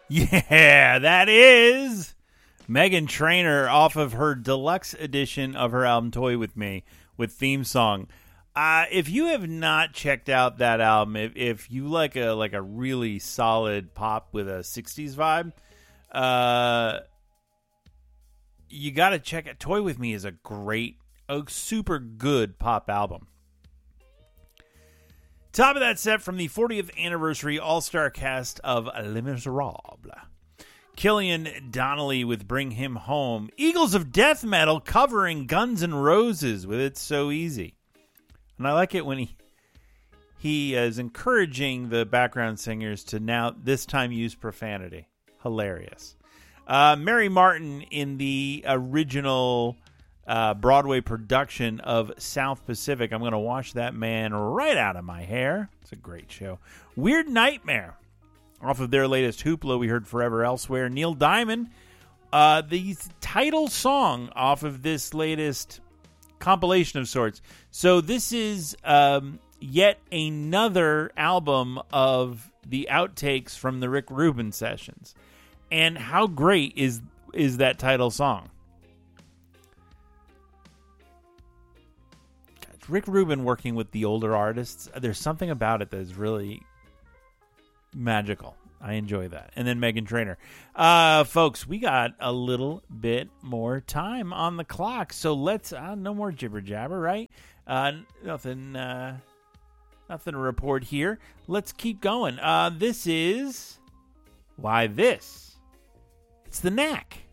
Yeah, that is Meghan Trainor off of her deluxe edition of her album Toy With Me with theme song. If you have not checked out that album, if you like a really solid pop with a 60s vibe, you got to check it. Toy With Me is a super good pop album. Top of that set from the 40th anniversary all-star cast of Les Miserables. Killian Donnelly with Bring Him Home. Eagles of Death Metal covering Guns N' Roses with It's So Easy. And I like it when he is encouraging the background singers to this time use profanity. Hilarious. Mary Martin in the original Broadway production of South Pacific. I'm going to wash that man right out of my hair. It's a great show. Weird Nightmare. Off of their latest Hoopla, we heard Forever Elsewhere. Neil Diamond, the title song off of this latest compilation of sorts. So this is yet another album of the outtakes from the Rick Rubin sessions. And how great is that title song? Rick Rubin working with the older artists, there's something about it that is really magical. I enjoy that. And then Meghan Trainor. Folks, we got a little bit more time on the clock, so let's, no more jibber jabber, right? Nothing to report here. Let's keep going. This is, it's the Knack.